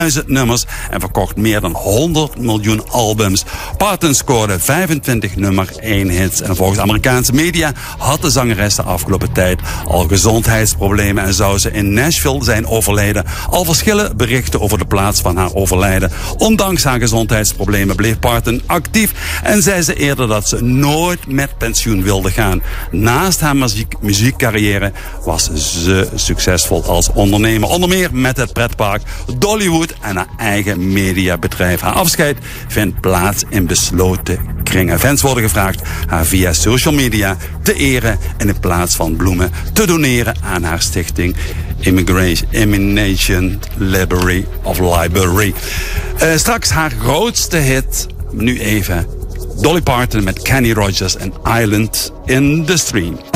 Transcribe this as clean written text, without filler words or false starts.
nummers en verkocht meer dan 100 miljoen albums. Parton scoorde 25 nummer 1 hits. En volgens Amerikaanse media had de zangeres de afgelopen tijd al gezondheidsproblemen en zou ze in Nashville zijn overleden. Al verschillen berichten over de plaats van haar overlijden. Ondanks haar gezondheidsproblemen bleef Parton actief en zei ze eerder dat ze nooit met pensioen wilde gaan. Naast haar muziekcarrière was ze succesvol als ondernemer. Onder meer met het pretpark Dollywood en haar eigen mediabedrijf. Haar afscheid vindt plaats in besloten kringen. Fans worden gevraagd haar via social media te eren en in plaats van bloemen te doneren aan haar stichting Immigrant Library. Straks haar grootste hit, nu even Dolly Parton met Kenny Rogers en Island in the Stream.